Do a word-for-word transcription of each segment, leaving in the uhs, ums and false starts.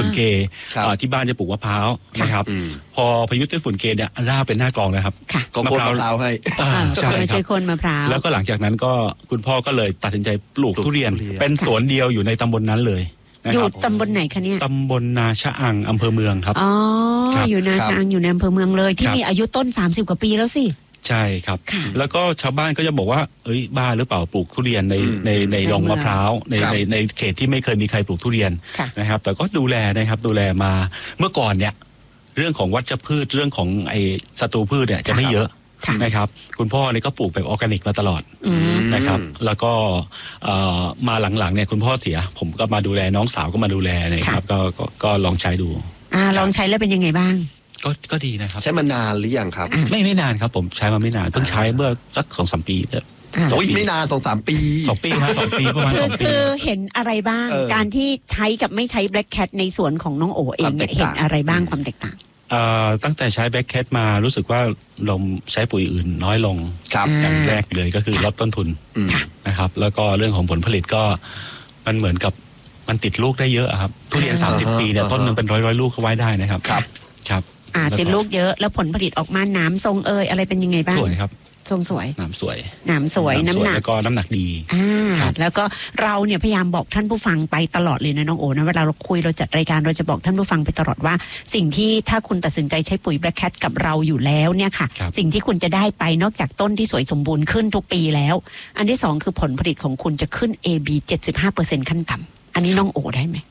ฝุ่นเกที่บ้านจะปลูกมะพร้าวนะครับพอพายุไต้ฝุ่นเกเนี่ยราบเป็นหน้ากลองเลยครับก็โค่นมะพร้าวให้ใช่ครับช่วยโค่นมะพร้าวแล้วก็หลังจากนั้นก็คุณพ่อก็เลยตัดสินใจปลูกทุเรียนเป็นสวนเดียวอยู่ในตำบลนั้นเลยอยู่ตำบลไหนคะเนี่ยตำบลนาชะอังอำเภอเมืองครับอ๋ออยู่นาชะอังอยู่ในอำเภอเมืองเลยที่มีอายุต้นสามสิบกว่าปีแล้วสิใช่ครับแล้วก็ชาวบ้านก็จะบอกว่าเอ้ยบ้าหรือเปล่าปลูกทุเรียนในในในดงมะพร้าวในในในเขตที่ไม่เคยมีใครปลูกทุเรียนนะครับแต่ก็ดูแลนะครับดูแลมาเมื่อก่อนเนี่ยเรื่องของวัชพืชเรื่องของไอศัตรูพืชเนี่ยจะไม่เยอะนะครับคุณพ่อเนี่ยก็ปลูกแบบออร์แกนิกมาตลอดนะครับแล้วก็มาหลังๆเนี่ยคุณพ่อเสียผมก็มาดูแลน้องสาวก็มาดูแลนะครับก็ก็ลองใช้ดูอ่าลองใช้แล้วเป็นยังไงบ้างก็ก็ดีนะครับใช้มานานหรือยังครับไม่ไม่นานครับผมใช้มาไม่นานเพิ่งใช้เมื่อสักสองสามปีเนี่ยโอ้ยไม่นานสองสามปีสองปีครับสองปีประมาณสองปีคือเห็นอะไรบ้างการที่ใช้กับไม่ใช้แบล็คแคทในส่วนของน้องโอเองเห็นอะไรบ้างความแตกต่างตั้งแต่ใช้แบล็คแคทมารู้สึกว่าเราใช้ปุ๋ยอื่นน้อยลงอย่างแรกเลยก็คือลดต้นทุนนะครับแล้วก็เรื่องของผลผลิตก็มันเหมือนกับมันติดลูกได้เยอะครับทุเรียนสามสิบปีเนี่ยต้นนึงเป็นร้อยร้อยลูกเขาไว้ได้นะครับครับครับอ่าติดลูกเยอะแล้วผลผลิตออกมาน้ำทรงเอยอะไรเป็นยังไงบ้างสวยครับทรงสวยน้ำสวยน้ำสวยน้ำหนักแล้วก็น้ำหนักดีอ่าแล้วก็เราเนี่ยพยายามบอกท่านผู้ฟังไปตลอดเลยนะน้องโอนะเวลาเราคุยเราจัดรายการเราจะบอกท่านผู้ฟังไปตลอดว่าสิ่งที่ถ้าคุณตัดสินใจใช้ปุ๋ยแบล็คแคทกับเราอยู่แล้วเนี่ยค่ะสิ่งที่คุณจะได้ไปนอกจากต้นที่สวยสมบูรณ์ขึ้นทุกปีแล้วอันที่สองคือผลผลิตของคุณจะขึ้น เอ บี เจ็ดสิบห้าเปอร์เซ็นต์ ขั้นต่ำอันนี้น้องโอได้ไหม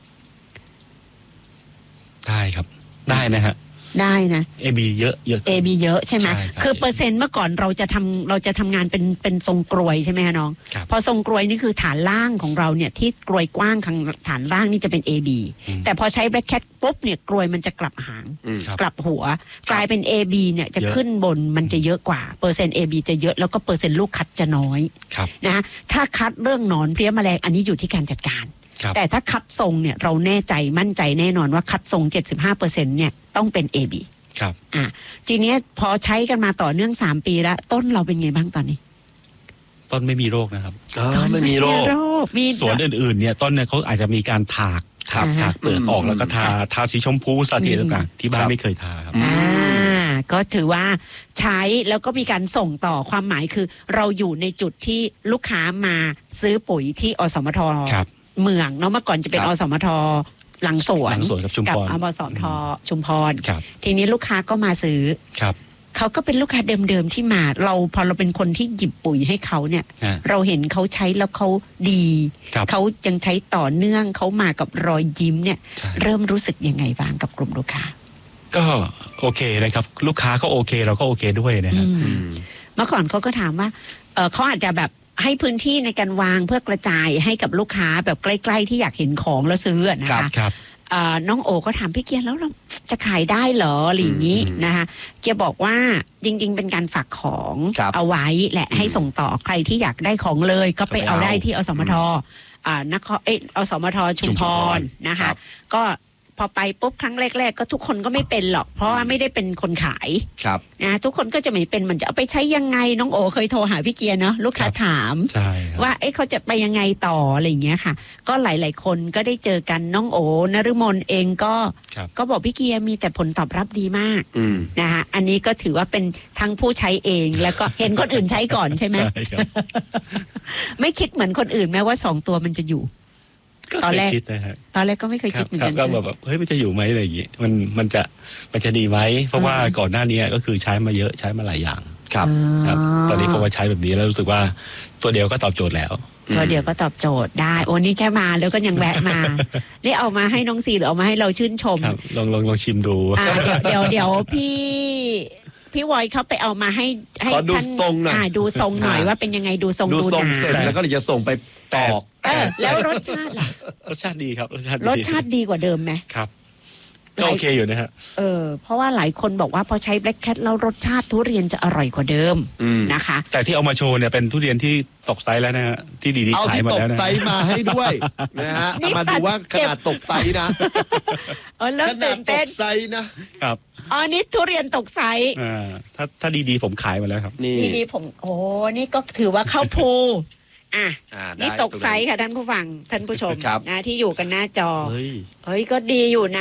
ได้ครับได้นะฮะได้นะเอ บี เยอะเยอะเอ บี เยอะใช่ไหมคือเปอร์เซ็นต์เมื่อก่อนเราจะทำเราจะทำงานเป็นเป็นทรงกรวยใช่ไหมคะน้องพอทรงกรวยนี่คือฐานล่างของเราเนี่ยที่กรวยกว้างข้างฐานล่างนี่จะเป็น เอ บี แต่พอใช้แบล็คแคทปุ๊บเนี่ยกรวยมันจะกลับหางกลับหัวกลายเป็น เอ บี เนี่ยจะขึ้นบนมันจะเยอะกว่าเปอร์เซ็นต์ เอ บี จะเยอะแล้วก็เปอร์เซ็นต์ลูกคัดจะน้อยนะถ้าคัดเรื่องหนอนเพลี้ยแมลงอันนี้อยู่ที่การจัดการแต่ถ้าคัดทรงเนี่ยเราแน่ใจมั่นใจแน่นอนว่าคัดทรง เจ็ดสิบห้าเปอร์เซ็นต์ เนี่ยต้องเป็น เอ บีครับอ่ะทีนี้พอใช้กันมาต่อเนื่องสามปีแล้วต้นเราเป็นไงบ้างตอนนี้ต้นไม่มีโรคนะครับอ๋อไม่มีโรคมีสวนอื่นๆเนี่ยต้นเนี่ยเขาอาจจะมีการถากถากเปลือกออกแล้วก็ทาทาสีชมพูสาเทต่างๆที่บ้านไม่เคยทาครับอ่าก็ถือว่าใช้แล้วก็มีการส่งต่อความหมายคือเราอยู่ในจุดที่ลูกค้ามาซื้อปุ๋ยที่อสมทเมืองเนาะเมื่อก่อนจะเป็นอสมทหลังสวนกับอมสทชุมพรทีนี้ลูกค้าก็มาซื้อเขาก็เป็นลูกค้าเดิมๆที่มาเราพอเราเป็นคนที่หยิบปุ๋ยให้เขาเนี่ยเราเห็นเขาใช้แล้วเขาดีเขายังใช้ต่อเนื่องเขามากับรอยยิ้มเนี่ยเริ่มรู้สึกยังไงบ้างกับกลุ่มลูกค้าก็โอเคนะครับลูกค้าก็โอเคเราก็โอเคด้วยนะครับเมื่อก่อนเขาก็ถามว่าเขาอาจจะแบบให้พื้นที่ในการวางเพื่อกระจายให้กับลูกค้าแบบใกล้ๆที่อยากเห็นของแล้วซื้อนะคะน้องโอก็ถามพี่เกียร์แล้วเราจะขายได้เหรอหรืออย่างนี้นะคะเกียร์บอกว่าจริงๆเป็นการฝากของเอาไว้แหละให้ส่งต่อใครที่อยากได้ของเลยก็ไปเอาได้ที่อสมทอ่านครเออสมทชุมพรนะคะก็พอไปปุ๊บครั้งแรกๆก็ทุกคนก็ไม่เป็นหรอกเพราะว่าไม่ได้เป็นคนขายนะทุกคนก็จะไม่เป็นมันจะเอาไปใช้ยังไงน้องโอเคยโทรหาพี่เกียร์เนาะลูกค้าถามว่าเอ๊ะเขาจะไปยังไงต่ออะไรอย่างเงี้ยค่ะก็หลายๆคนก็ได้เจอกันน้องโอนฤมลเองก็ก็บอกพี่เกียร์มีแต่ผลตอบรับดีมากนะคะอันนี้ก็ถือว่าเป็นทั้งผู้ใช้เองแล้วก็เห็นคนอื่นใช้ก่อนใช่ไหมไม่คิดเหมือนคนอื่นแม้ว่าสองตัวมันจะอยู่ตอนแรกตอนแรกก็ไม่เคยคิดเหมือนกันก็แบบเฮ้ยมันจะอยู่ไหมอะไรอย่างงี้มันมันจะมันจะดีไหมเพราะว่าก่อนหน้านี้ก็คือใช้มาเยอะใช้มาหลายอย่างครับครับตอนนี้พอมาใช้แบบนี้แล้วรู้สึกว่าตัวเดียวก็ตอบโจทย์แล้วตัวเดียวก็ตอบโจทย์ได้โอ้นี่แค่มาแล้วก็ยังแวะมานี่เอามาให้น้องซีหรือเอามาให้เราชื่นชมลองลองลองชิมดูเดี๋ยวเดี๋ยวพี่พี่วอยเขาไปเอามาให้ให้ท่านดูทรงหน่อยดูทรงหน่อยว่าเป็นยังไงดูทรงดูทรงเสร็จแล้วก็เดี๋ยวจะส่งไปตอกแล้วรสชาติล่ะรสชาติดีครับรสชาติรสชาติดีกว่าเดิมไหมครับก็โอเคอยู่นะฮะเออเพราะว่าหลายคนบอกว่าพอใช้แบล็คแคทแล้วรสชาติทุเรียนจะอร่อยกว่าเดิมนะคะแต่ที่เอามาโชว์เนี่ยเป็นทุเรียนที่ตกไซส์แล้วนะฮะที่ดีๆขายมาแล้วนะเอาที่ตกไซส์มาให้ด้วยนะฮะมาดูว่าขนาดตกไซส์นะขนาดตกไซส์นะครับอ๋อนี่ทุเรียนตกไซส์อ่าถ้าถ้าดีๆผมขายมาแล้วครับนี่ดีๆผมโอ้นี่ก็ถือว่าเข้าภูอ่ะนี่ตกไซส์ค่ะท่านผู้ฟังท่านผู้ชมนะที่อยู่กันหน้าจอเฮ้ยก็ดีอยู่นะ